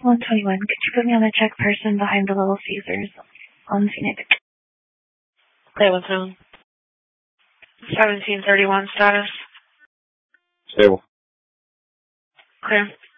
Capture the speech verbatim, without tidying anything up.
one twenty-one. Could you put me on the check person behind the Little Caesars on Phoenix? Okay, what's on? seventeen thirty-one status. Stable. Okay.